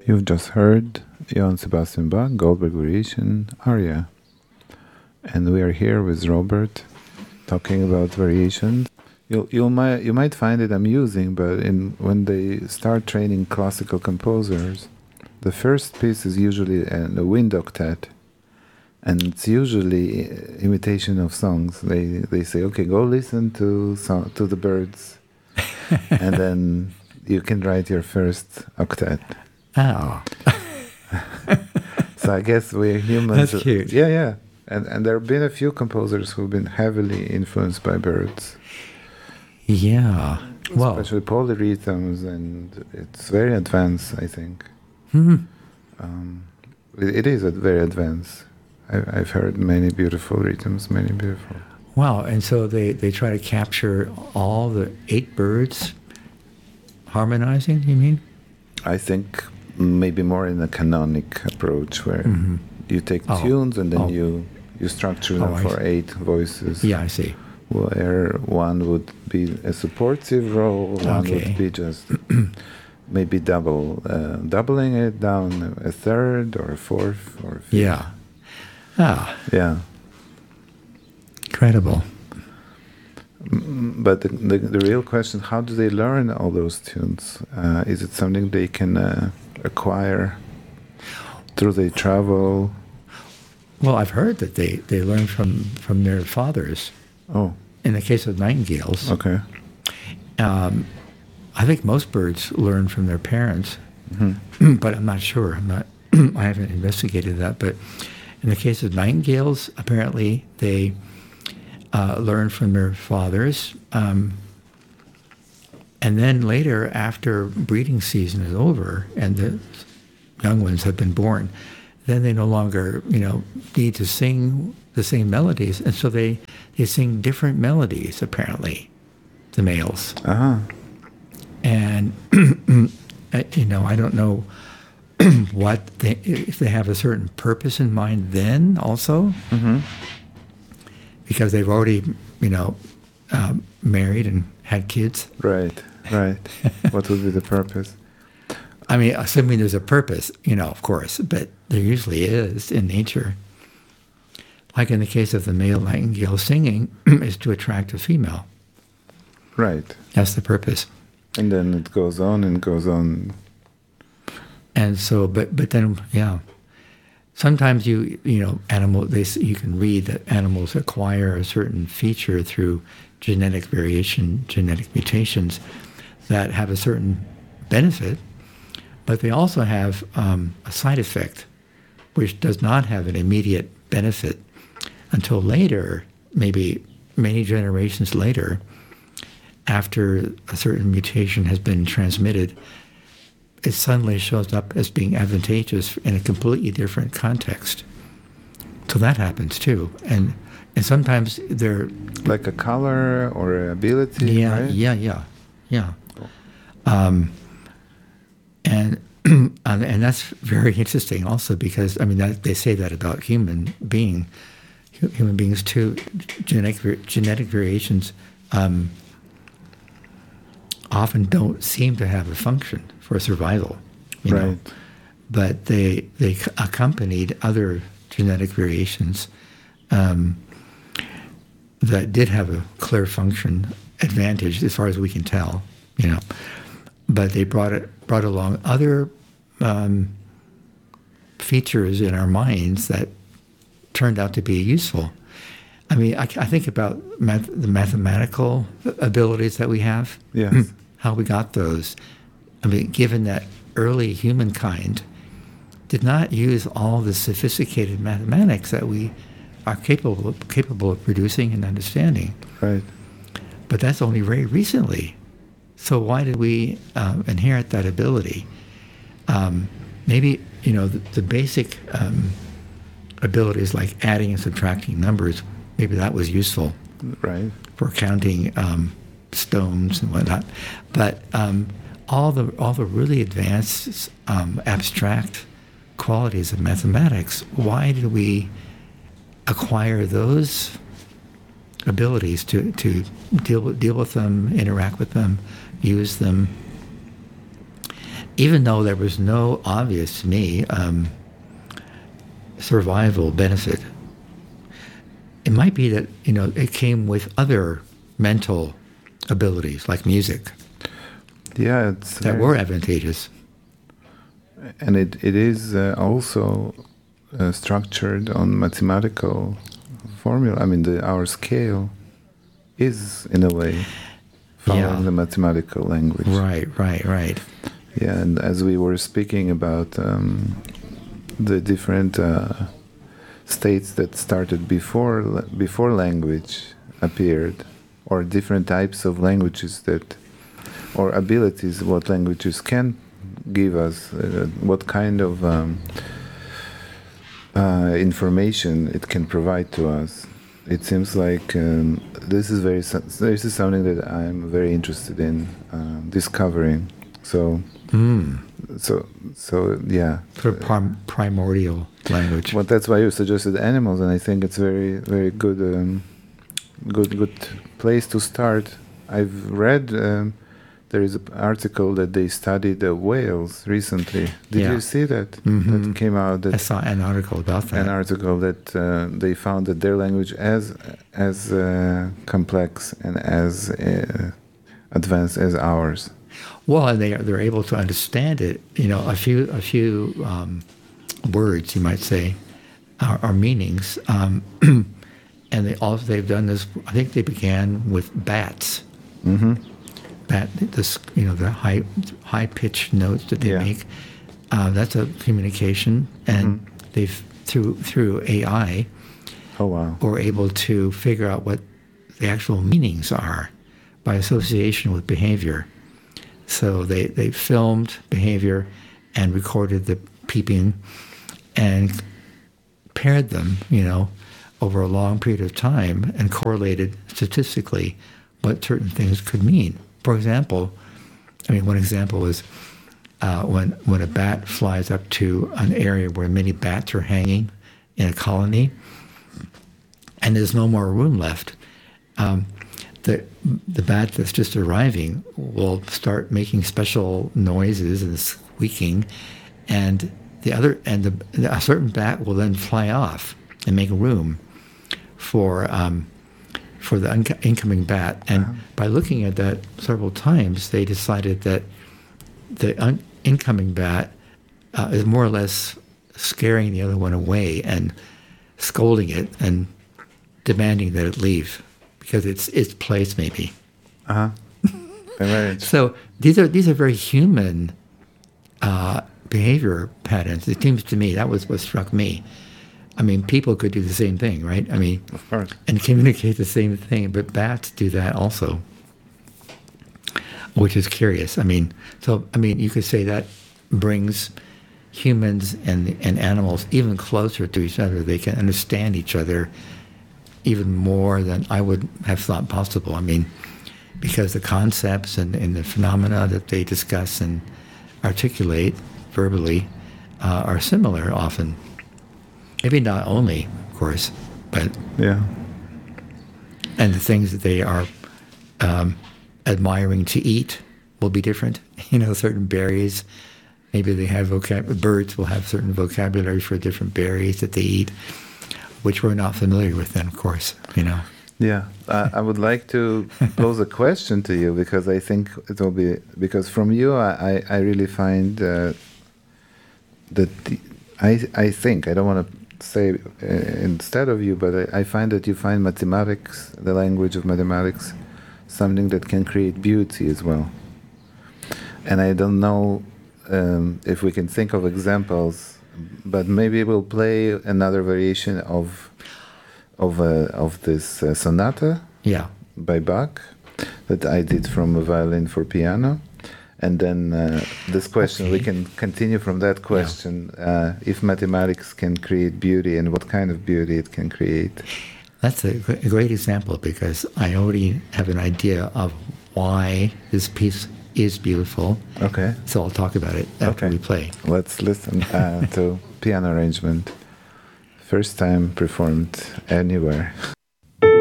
You've just heard Johann Sebastian Bach, Goldberg Variation, Aria. And we are here with Robert talking about variations. You might find it amusing, but when they start training classical composers, the first piece is usually a wind octet, and it's usually imitation of songs. They say, okay, go listen to the birds, and then you can write your first octet. Oh. So I guess we're humans. That's cute. Yeah. And there have been a few composers who've been heavily influenced by birds. Yeah. Well, Especially polyrhythms, and it's very advanced, I think. It is very advanced. I've heard many beautiful rhythms, many beautiful. wow. And so they try to capture all the 8 birds harmonizing, you mean? I think maybe more in a canonic approach where you take tunes and then you structure them for 8 voices. Yeah, I see. Where one would be a supportive role, one would be just maybe doubling it down a third or a fourth or a fifth. Yeah. Ah. Yeah. Incredible. But the real question, how do they learn all those tunes? Is it something they can acquire through their travel? Well, I've heard that they learn from their fathers. Oh. In the case of nightingales. Okay. I think most birds learn from their parents, but I'm not sure. I haven't investigated that. But in the case of nightingales, apparently they learn from their fathers. And then later, after breeding season is over and the young ones have been born, then they no longer, need to sing the same melodies. And so they sing different melodies, apparently, the males. Uh-huh. And, I don't know if they have a certain purpose in mind then also, because they've already, married and had kids. Right. What would be the purpose? I mean, assuming there's a purpose, of course, but there usually is in nature. Like in the case of the male nightingale singing, is to attract a female. Right. That's the purpose. And then it goes on and goes on. And so, but then, yeah. Sometimes you can read that animals acquire a certain feature through genetic variation, genetic mutations that have a certain benefit, but they also have a side effect, which does not have an immediate benefit until later, maybe many generations later, after a certain mutation has been transmitted. It suddenly shows up as being advantageous in a completely different context. So that happens too. And sometimes they're... Like a color or an ability, right? Yeah. And that's very interesting also because, they say that about human beings too. Genetic variations often don't seem to have a function for survival, right? But they accompanied other genetic variations that did have a clear function advantage, as far as we can tell, But they brought along other features in our minds that turned out to be useful. I think about the mathematical abilities that we have. Yes. How we got those. Given that early humankind did not use all the sophisticated mathematics that we are capable of producing and understanding. Right. But that's only very recently. So why did we inherit that ability? Maybe, the basic abilities like adding and subtracting numbers, maybe that was useful. Right. For counting stones and whatnot. But all the really advanced abstract qualities of mathematics, why did we acquire those abilities to deal with them, interact with them, use them even though there was no obvious to me survival benefit. It might be that, it came with other mental abilities like music Yeah, it's that were advantageous. and it is also structured on mathematical formula. I mean, our scale is in a way following the mathematical language. Right. Yeah, and as we were speaking about the different states that started before language appeared, or different types of languages that, or abilities, what languages can give us, what kind of information it can provide to us. It seems like this is something that I'm very interested in discovering. So yeah. Sort of primordial language. Well, that's why you suggested animals, and I think it's very, very good, good place to start. I've read there is an article that they studied whales recently. Did you see that? Mm-hmm. That came out. I saw an article about that. An article that they found that their language as complex and as advanced as ours. Well, and they're able to understand it. A few words, you might say, are meanings. And they've done this. I think they began with bats. Mm-hmm. The high pitched notes that they make. That's a communication, and they've through AI. Oh wow! Were able to figure out what the actual meanings are by association with behavior. So they filmed behavior and recorded the peeping and paired them, over a long period of time and correlated statistically what certain things could mean. For example, one example is when a bat flies up to an area where many bats are hanging in a colony and there's no more room left, the bat that's just arriving will start making special noises and squeaking, and a certain bat will then fly off and make room for the incoming bat. And by looking at that several times, they decided that the incoming bat is more or less scaring the other one away and scolding it and demanding that it leave because it's its place maybe. So these are very human behavior patterns. It seems to me that was what struck me. People could do the same thing, right? Of course, and communicate the same thing, but bats do that also, which is curious. You could say that brings humans and animals even closer to each other. They can understand each other even more than I would have thought possible. Because the concepts and the phenomena that they discuss and articulate verbally are similar often. Maybe not only, of course, but yeah. And the things that they are admiring to eat will be different. Certain berries, maybe they have birds will have certain vocabulary for different berries that they eat, which we're not familiar with then, of course, Yeah, I would like to pose a question to you because I think it will be, because from you I really find that I think, I don't want to say instead of you, but I find that you find mathematics, the language of mathematics, something that can create beauty as well. And I don't know if we can think of examples, but maybe we'll play another variation of this sonata by Bach that I did from a violin for piano. And then this question, we can continue from that question, if mathematics can create beauty and what kind of beauty it can create. That's a great example because I already have an idea of why this piece is beautiful. Okay. So I'll talk about it after we play. Let's listen to piano arrangement. First time performed anywhere.